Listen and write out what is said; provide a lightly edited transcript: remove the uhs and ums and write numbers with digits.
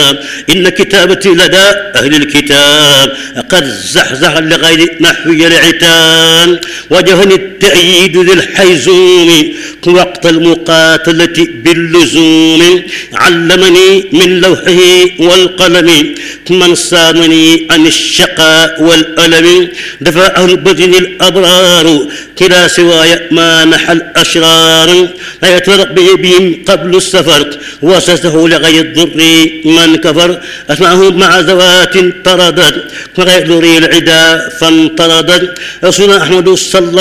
إن كتابتي لدى أهل الكتاب قد زحزح لغير نحوي العتاب وجهني التأييد ذي الحيزوم وقت المقاتلة باللزوم علمني من لوحه والقلم من صانني عن الشقاء والألم دفع أهل بدن الأبرار كلا سواي ما نحى الأشرار لا يتفرق بهم قبل السفر وسسه لغير الضر من كفر أسمعه مع زوات طردت وغير ذري العدا فانطردت رسول أحمد صلى